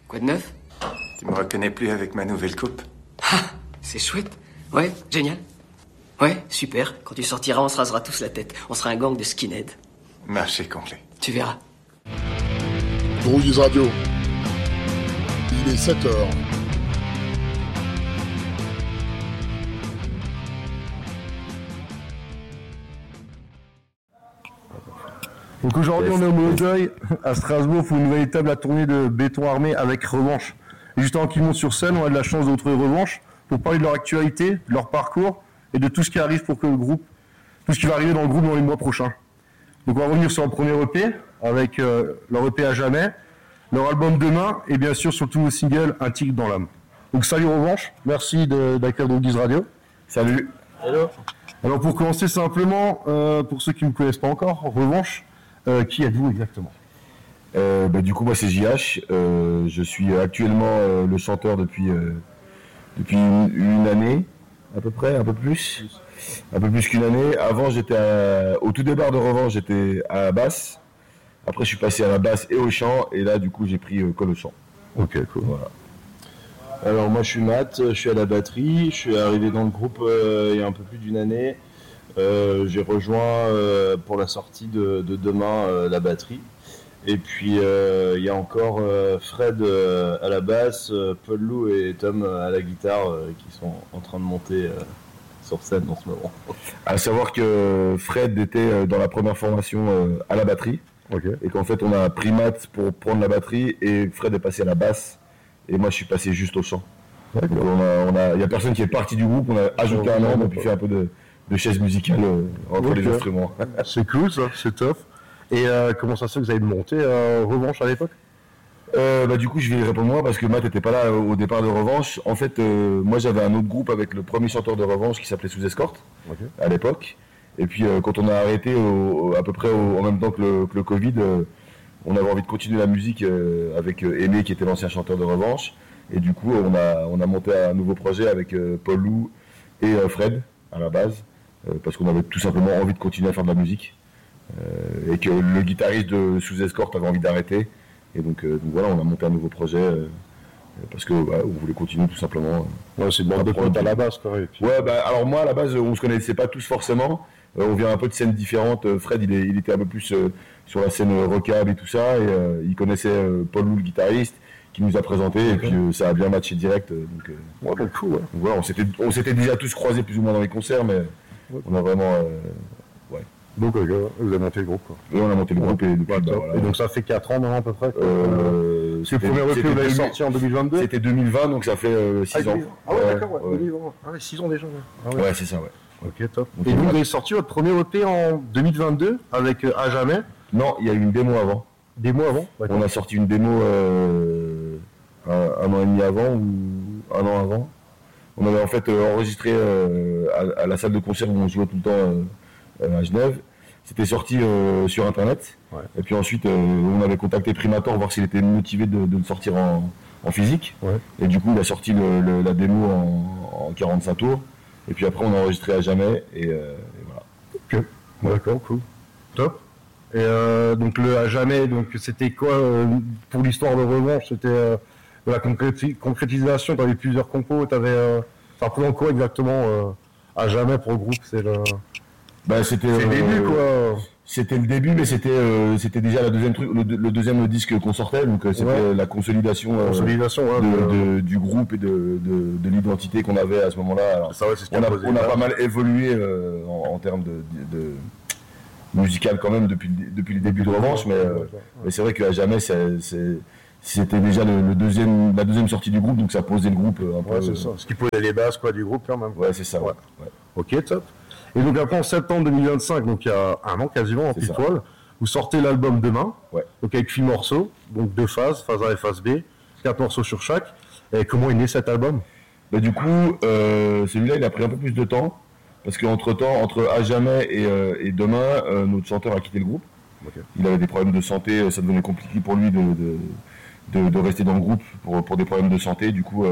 Quoi de neuf? Tu me reconnais plus avec ma nouvelle coupe? Ah, c'est chouette. Ouais, génial. Ouais, super. Quand tu sortiras, on se rasera tous la tête. On sera un gang de skinheads. Marché complet. Tu verras. Droguise Radio. Il est 7h. Donc aujourd'hui, on est au Moloteuil, à Strasbourg, pour une nouvelle étape de la tournée de Béton Armé avec Revanche. Et juste avant qu'ils montent sur scène, on a de la chance de retrouver Revanche pour parler de leur actualité, de leur parcours et de tout ce qui arrive pour que le groupe, tout ce qui va arriver dans le groupe dans les mois prochains. Donc on va revenir sur leur premier EP, avec leur EP à jamais, leur album Demain, et bien sûr sur le tout nouveau single, Un tigre dans l'âme. Donc salut Revanche, merci d'accueillir Droguise Radio. Salut. Hello. Alors pour commencer simplement, pour ceux qui ne me connaissent pas encore, Revanche, qui êtes-vous exactement? Du coup, moi c'est JH. Je suis actuellement le chanteur depuis une année, à peu près, un peu plus qu'une année. Avant, j'étais au tout départ de Revanche, j'étais à la basse. Après, je suis passé à la basse et au chant, et là, du coup, j'ai pris que le chant. Ok, cool. Voilà. Alors moi je suis Matt, je suis à la batterie, je suis arrivé dans le groupe il y a un peu plus d'une année. J'ai rejoint pour la sortie de Demain la batterie. Et puis il y a encore Fred à la basse, Paul Lou et Tom à la guitare qui sont en train de monter sur scène en ce moment. À savoir que Fred était dans la première formation à la batterie. Okay. Et qu'en fait on a pris Matt pour prendre la batterie et Fred est passé à la basse. Et moi, je suis passé juste au chant. Donc, il y a personne qui est parti du groupe. On a ajouté un membre et puis fait un peu de chaise musicale entre les instruments. C'est cool, ça. C'est top. Et comment ça se fait que vous avez monté Revanche à l'époque? Du coup, je vais y répondre moi parce que Matt n'était pas là au départ de Revanche. En fait, moi, j'avais un autre groupe avec le premier chanteur de Revanche qui s'appelait Sous Escorte à l'époque. Et puis, quand on a arrêté à peu près en même temps que le Covid, on avait envie de continuer la musique avec Aimé qui était l'ancien chanteur de Revanche. Et du coup, on a monté un nouveau projet avec Paul Lou et Fred à la base, parce qu'on avait tout simplement envie de continuer à faire de la musique. Et que le guitariste de Sous Escorte avait envie d'arrêter. Et donc voilà, on a monté un nouveau projet parce que on voulait continuer tout simplement. Ouais, c'est bon de potes à la base, quoi. Puis... Ouais, alors moi à la base, on se connaissait pas tous forcément. On vient un peu de scènes différentes. Fred, il était un peu plus sur la scène rockabilly et tout ça. Et il connaissait Paul Lou, le guitariste, qui nous a présenté. Et puis ça a bien matché direct. Donc cool, ouais. Voilà, on s'était déjà tous croisés plus ou moins dans les concerts, mais on a vraiment... Donc vous avez monté le groupe, quoi. Et on a monté le groupe et depuis... Et donc ça fait 4 ans maintenant à peu près, quoi. C'est le premier EP que vous avez sorti en 2022? C'était 2020, donc ça fait 6 ans. Ah ouais, d'accord, ouais. 2020. Ah ouais, 6 ans déjà. Ouais, c'est ça, ouais. Ok, top. Et vous avez sorti votre premier EP en 2022 avec À Jamais? Non, il y a eu une démo avant. Démo avant? On a sorti une démo un an et demi avant ou un an avant. On avait en fait enregistré à la salle de concert où on jouait tout le temps à Genève. C'était sorti sur internet. Ouais. Et puis ensuite on avait contacté Primator voir s'il était motivé de le sortir en physique. Ouais. Et du coup il a sorti la démo en 45 tours. Et puis après on a enregistré À Jamais et voilà. Ok, d'accord, cool. Top. Et donc le À Jamais, donc c'était quoi pour l'histoire de Revanche? C'était de la concrétisation, tu avais plusieurs compos, ça représente quoi exactement À Jamais pour le groupe? C'est le début, quoi. C'était le début, mais c'était déjà le deuxième disque qu'on sortait, donc c'était la consolidation du groupe et de l'identité qu'on avait à ce moment-là. Alors, ça, on a pas mal évolué en termes de musical quand même depuis le début de Revanche, mais c'est vrai qu'à jamais c'était déjà la deuxième sortie du groupe, donc ça posait le groupe un peu. C'est ça. Ce qui posait les bases du groupe quand même. Ouais, c'est ça. Ouais. Ok, top. Et donc après en septembre 2025, donc il y a un an quasiment en pile poil, vous sortez l'album Demain, donc avec 8 morceaux, donc 2 phases, phase A et phase B, 4 morceaux sur chaque. Et comment est né cet album? Du coup, celui-là il a pris un peu plus de temps, parce qu'entre-temps, entre À Jamais et Demain, notre chanteur a quitté le groupe. Okay. Il avait des problèmes de santé, ça devenait compliqué pour lui de rester dans le groupe pour des problèmes de santé. Du coup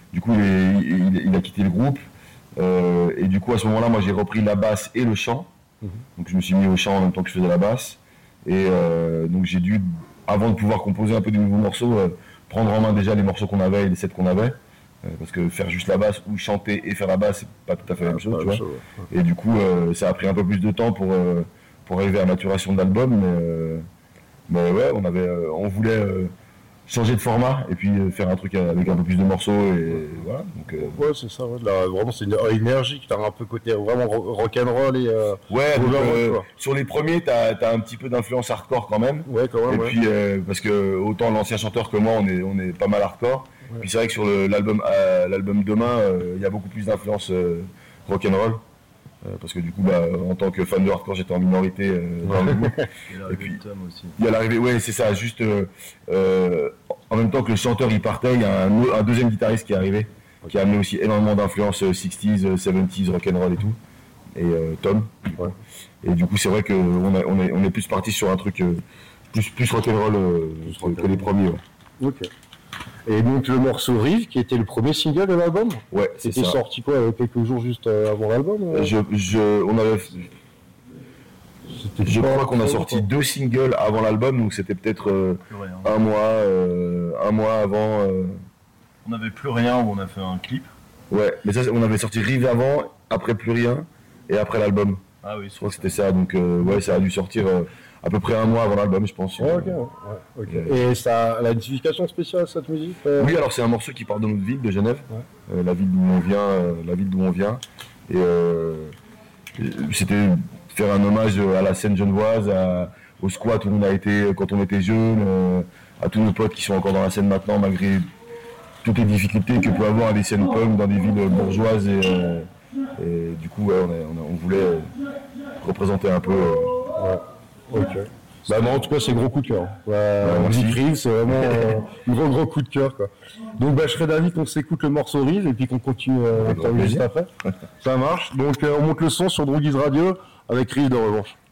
il a quitté le groupe. Et du coup à ce moment-là moi j'ai repris la basse et le chant, donc je me suis mis au chant en même temps que je faisais la basse, et donc j'ai dû, avant de pouvoir composer un peu de nouveaux morceaux, prendre en main déjà les morceaux qu'on avait et les sets qu'on avait. Parce que faire juste la basse ou chanter et faire la basse, c'est pas tout à fait la même chose, tu vois. Et du coup, ça a pris un peu plus de temps pour arriver à la maturation de l'album, mais ouais, on voulait changer de format et puis faire un truc avec un peu plus de morceaux et voilà. Donc, ouais, c'est ça, ouais, là, vraiment c'est une énergie qui a un peu côté vraiment rock'n'roll et ouais, donc, sur les premiers t'as un petit peu d'influence hardcore quand même. Ouais, quand même. Et puis parce que autant l'ancien chanteur que moi on est pas mal hardcore. Ouais. Puis c'est vrai que sur l'album Demain, il y a beaucoup plus d'influence rock'n'roll. Parce que du coup, en tant que fan de hardcore, j'étais en minorité dans le groupe. Et puis, il y a l'arrivée, ouais, c'est ça, juste en même temps que le chanteur il partait, il y a un deuxième guitariste qui est arrivé, qui a amené aussi énormément d'influence 60s, 70s, rock'n'roll et tout. Et Tom. Ouais. Et du coup, c'est vrai qu'on est plus parti sur un truc plus rock'n'roll que les premiers. Ouais. Ok. Et donc le morceau Rive, qui était le premier single de l'album. Ouais, c'est ça. C'était sorti quoi, quelques jours juste avant l'album Je crois qu'on a sorti 2 singles avant l'album, donc c'était peut-être un mois avant. On n'avait plus rien, où on a fait un clip. Ouais, mais ça, on avait sorti Rive avant, après Plus Rien, et après l'album. Ah oui, je crois que c'était ça, donc ouais, ça a dû sortir à peu près un mois avant l'album, je pense. Ouais, okay. Et ça a une signification spéciale, cette musique Oui, alors c'est un morceau qui part de notre ville, de Genève, la ville d'où on vient, et c'était faire un hommage à la scène genevoise, au squat où on a été quand on était jeune, à tous nos potes qui sont encore dans la scène maintenant, malgré toutes les difficultés que peut avoir des scènes punk dans des villes bourgeoises, et du coup, ouais, on voulait représenter un peu. Ok. Bon, en tout cas, c'est gros coup de cœur. Rive, c'est vraiment un gros coup de cœur, quoi. Donc, je serais d'avis qu'on s'écoute le morceau Rive et puis qu'on continue juste après. Ça marche. Donc, on monte le son sur Droguise Radio avec Rive de revanche.